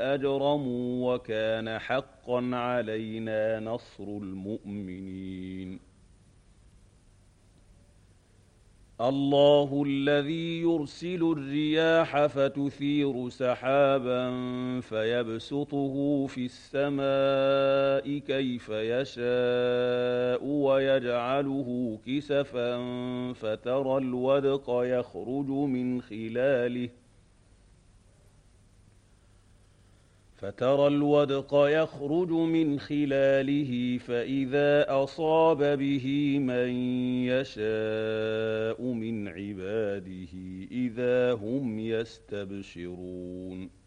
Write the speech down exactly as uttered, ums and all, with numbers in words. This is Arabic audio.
أجرموا وكان حقا علينا نصر المؤمنين الله الذي يرسل الرياح فتثير سحابا فيبسطه في السماء كيف يشاء ويجعله كسفا فترى الودق يخرج من خلاله فترى الودق يخرج من خلاله فإذا أصاب به من يشاء من عباده إذا هم يستبشرون